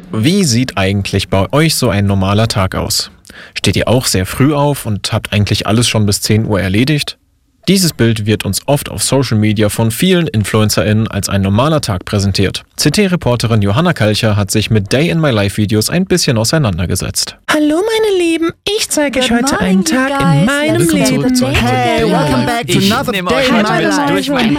Wie sieht eigentlich bei euch so ein normaler Tag aus? Steht ihr auch sehr früh auf und habt eigentlich alles schon bis 10 Uhr erledigt? Dieses Bild wird uns oft auf Social Media von vielen InfluencerInnen als ein normaler Tag präsentiert. CT-Reporterin Johanna Kalcher hat sich mit Day in My Life Videos ein bisschen auseinandergesetzt. Hallo meine Lieben, ich zeige euch heute einen Tag in meinem Leben. Hey, welcome back to another day in my life. Durch meinen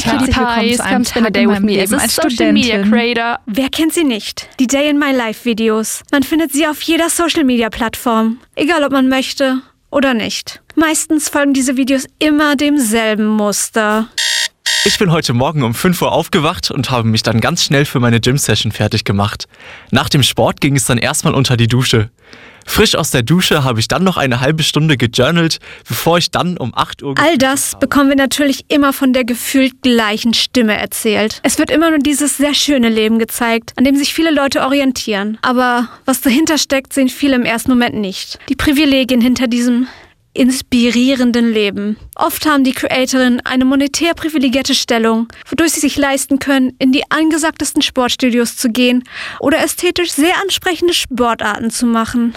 als Social Media Creator. Wer kennt sie nicht? Die Day in My Life Videos. Man findet sie auf jeder Social Media Plattform. Egal ob man möchte oder nicht. Meistens folgen diese Videos immer demselben Muster. Ich bin heute Morgen um 5 Uhr aufgewacht und habe mich dann ganz schnell für meine Gym-Session fertig gemacht. Nach dem Sport ging es dann erstmal unter die Dusche. Frisch aus der Dusche habe ich dann noch eine halbe Stunde gejournalt, bevor ich dann um 8 Uhr... All das bekommen wir natürlich immer von der gefühlt gleichen Stimme erzählt. Es wird immer nur dieses sehr schöne Leben gezeigt, an dem sich viele Leute orientieren. Aber was dahinter steckt, sehen viele im ersten Moment nicht. Die Privilegien hinter diesem inspirierenden Leben. Oft haben die Creatorinnen eine monetär privilegierte Stellung, wodurch sie sich leisten können, in die angesagtesten Sportstudios zu gehen oder ästhetisch sehr ansprechende Sportarten zu machen.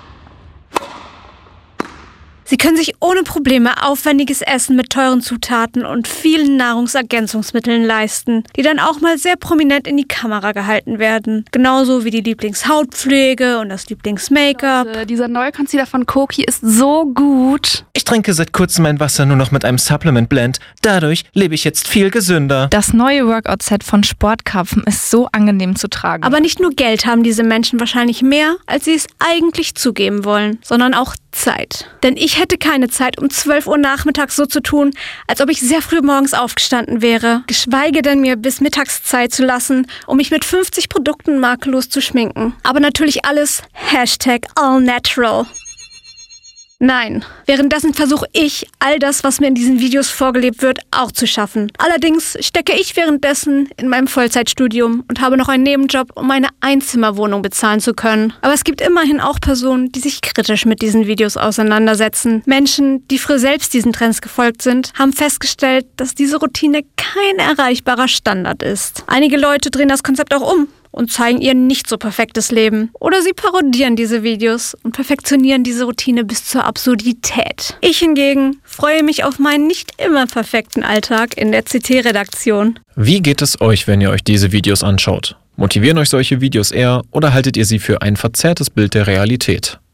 Sie können sich ohne Probleme aufwendiges Essen mit teuren Zutaten und vielen Nahrungsergänzungsmitteln leisten, die dann auch mal sehr prominent in die Kamera gehalten werden. Genauso wie die Lieblingshautpflege und das Lieblings-Make-up. Dieser neue Concealer von Koki ist so gut. Ich trinke seit kurzem mein Wasser nur noch mit einem Supplement Blend. Dadurch lebe ich jetzt viel gesünder. Das neue Workout-Set von Sportkarpfen ist so angenehm zu tragen. Aber nicht nur Geld haben diese Menschen wahrscheinlich mehr, als sie es eigentlich zugeben wollen, sondern auch Zeit. Denn ich hätte keine Zeit, um 12 Uhr nachmittags so zu tun, als ob ich sehr früh morgens aufgestanden wäre. Geschweige denn, mir bis mittags Zeit zu lassen, um mich mit 50 Produkten makellos zu schminken. Aber natürlich alles #allnatural. Nein, währenddessen versuche ich, all das, was mir in diesen Videos vorgelebt wird, auch zu schaffen. Allerdings stecke ich währenddessen in meinem Vollzeitstudium und habe noch einen Nebenjob, um meine Einzimmerwohnung bezahlen zu können. Aber es gibt immerhin auch Personen, die sich kritisch mit diesen Videos auseinandersetzen. Menschen, die früher selbst diesen Trends gefolgt sind, haben festgestellt, dass diese Routine kein erreichbarer Standard ist. Einige Leute drehen das Konzept auch um und zeigen ihr nicht so perfektes Leben. Oder sie parodieren diese Videos und perfektionieren diese Routine bis zur Absurdität. Ich hingegen freue mich auf meinen nicht immer perfekten Alltag in der CT-Redaktion. Wie geht es euch, wenn ihr euch diese Videos anschaut? Motivieren euch solche Videos eher oder haltet ihr sie für ein verzerrtes Bild der Realität?